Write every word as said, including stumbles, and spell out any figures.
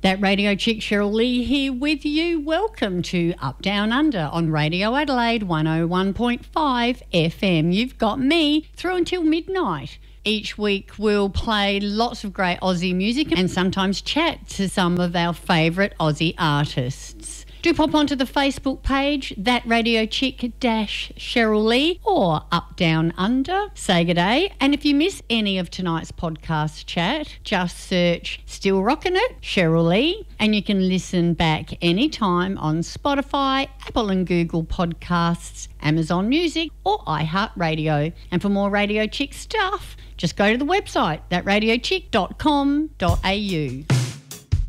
That Radio Chick, Cheryl Lee here with you. Welcome to Up Down Under on Radio Adelaide one oh one point five F M. You've got me through until midnight. Each week we'll play lots of great Aussie music and sometimes chat to some of our favourite Aussie artists. Do pop onto the Facebook page, That Radio Chick dash Cheryl Lee, or Up Down Under. Say good day. And if you miss any of tonight's podcast chat, just search Still Rockin' It, Cheryl Lee, and you can listen back anytime on Spotify, Apple and Google Podcasts, Amazon Music, or iHeartRadio. And for more Radio Chick stuff, just go to the website, that radio chick dot com dot a u.